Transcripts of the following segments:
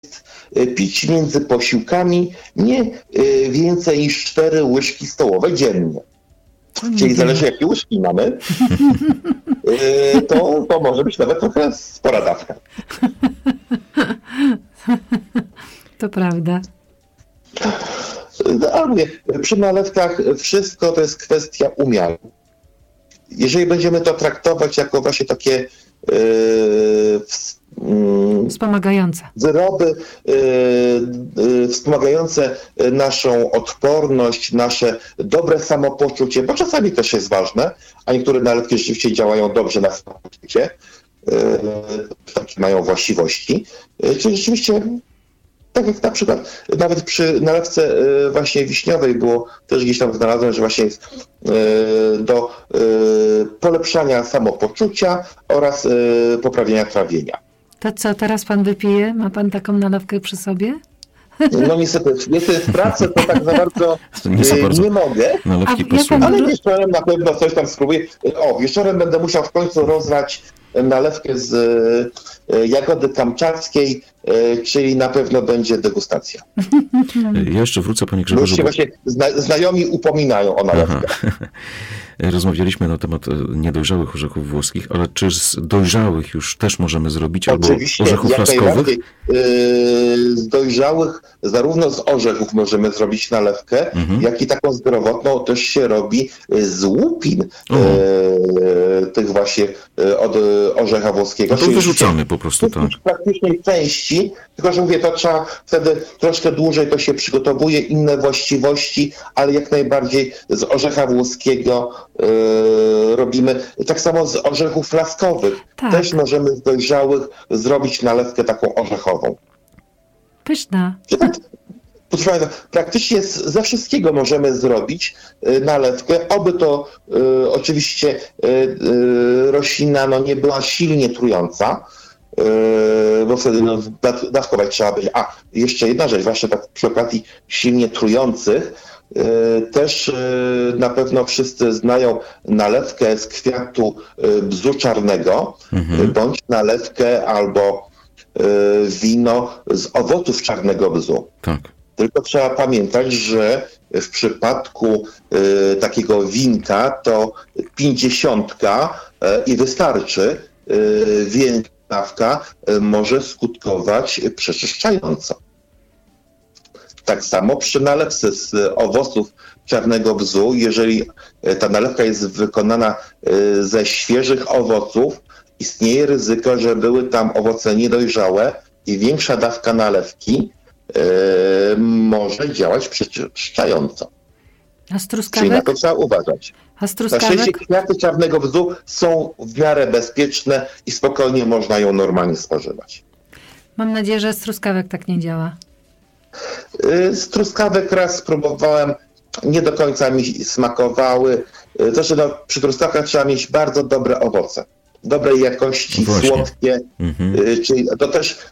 pić między posiłkami nie więcej niż 4 łyżki stołowe dziennie. Czyli zależy jakie łyżki mamy, to może być nawet trochę spora dawka. To prawda. Ale mówię, przy nalewkach wszystko to jest kwestia umiaru. Jeżeli będziemy to traktować jako właśnie takie wspomagające wyroby wspomagające naszą odporność, nasze dobre samopoczucie, bo czasami też jest ważne, a niektóre nalewki rzeczywiście działają dobrze na samopoczucie, takie mają właściwości, czyli rzeczywiście tak jak na przykład nawet przy nalewce właśnie wiśniowej było, też gdzieś tam znalazłem, że właśnie jest do polepszania samopoczucia oraz poprawienia trawienia. To co, teraz pan wypije? Ma pan taką nalewkę przy sobie? No niestety w pracy to tak za bardzo nie mogę, ale wieczorem na pewno coś tam spróbuję. Wieczorem będę musiał w końcu rozlać nalewkę z jagody kamczackiej, czyli na pewno będzie degustacja. Ja jeszcze wrócę, panie Grzegorzu. Już się właśnie znajomi upominają o nalewkę. Rozmawialiśmy na temat niedojrzałych orzechów włoskich, ale czy z dojrzałych już też możemy zrobić? Oczywiście, albo orzechów laskowych? Z dojrzałych, zarówno z orzechów możemy zrobić nalewkę, jak i taką zdrowotną też się robi z łupin tych właśnie od orzecha włoskiego. No to wyrzucamy po prostu, tak. W praktycznej części, tylko że mówię, to trzeba wtedy troszkę dłużej, to się przygotowuje, inne właściwości, ale jak najbardziej z orzecha włoskiego robimy. Tak samo z orzechów laskowych. Tak. Też możemy z dojrzałych zrobić nalewkę taką orzechową. Pyszna. Proszę Państwa, praktycznie ze wszystkiego możemy zrobić nalewkę, oby to oczywiście roślina nie była silnie trująca, bo wtedy dawkować trzeba będzie. Jeszcze jedna rzecz, właśnie tak przy okazji silnie trujących, też na pewno wszyscy znają nalewkę z kwiatu bzu czarnego, bądź nalewkę albo wino z owoców czarnego bzu. Tak. Tylko trzeba pamiętać, że w przypadku takiego winka to 50 i wystarczy. Większa dawka może skutkować przeczyszczająco. Tak samo przy nalewce z owoców czarnego bzu, jeżeli ta nalewka jest wykonana ze świeżych owoców, istnieje ryzyko, że były tam owoce niedojrzałe i większa dawka nalewki może działać przeczyszczająco. A z truskawek? Czyli na to trzeba uważać. A z Na truskawek? szczęście kwiaty czarnego bzu są w miarę bezpieczne i spokojnie można ją normalnie spożywać. Mam nadzieję, że z truskawek tak nie działa. Z truskawek raz spróbowałem, nie do końca mi smakowały. Zresztą przy truskawkach trzeba mieć bardzo dobre owoce. Dobrej jakości, właśnie. słodkie. Czyli to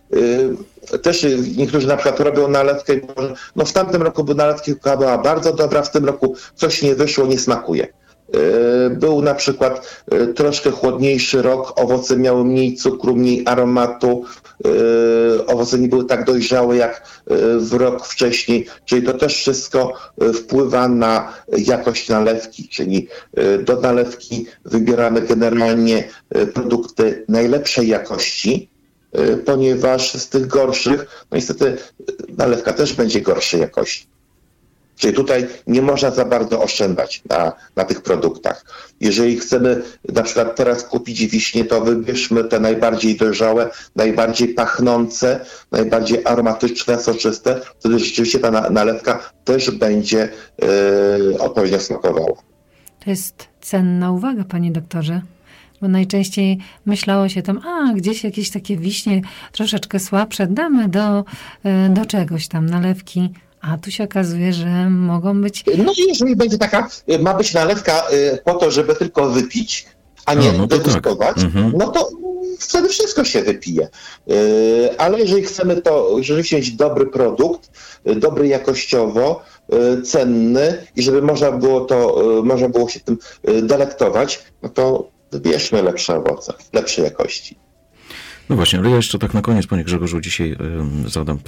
też niektórzy na przykład robią nalewkę. W tamtym roku nalewka była bardzo dobra, w tym roku coś nie wyszło, nie smakuje. Był na przykład troszkę chłodniejszy rok, owoce miały mniej cukru, mniej aromatu, owoce nie były tak dojrzałe jak w rok wcześniej, czyli to też wszystko wpływa na jakość nalewki, czyli do nalewki wybieramy generalnie produkty najlepszej jakości, ponieważ z tych gorszych, niestety nalewka też będzie gorszej jakości. Czyli tutaj nie można za bardzo oszczędzać na tych produktach. Jeżeli chcemy na przykład teraz kupić wiśnie, to wybierzmy te najbardziej dojrzałe, najbardziej pachnące, najbardziej aromatyczne, soczyste. Wtedy rzeczywiście ta nalewka też będzie odpowiednio smakowała. To jest cenna uwaga, panie doktorze. Bo najczęściej myślało się tam, gdzieś jakieś takie wiśnie troszeczkę słabsze, damy do czegoś tam nalewki. A tu się okazuje, że mogą być... No i jeżeli będzie ma być nalewka po to, żeby tylko wypić, a nie degustować, no to wtedy wszystko się wypije. Ale jeżeli chcemy to rzeczywiście mieć dobry produkt, dobry jakościowo, cenny i żeby można było się tym delektować, no to wybierzmy lepsze owoce, lepszej jakości. No właśnie, ale ja jeszcze tak na koniec, panie Grzegorzu, dzisiaj zadam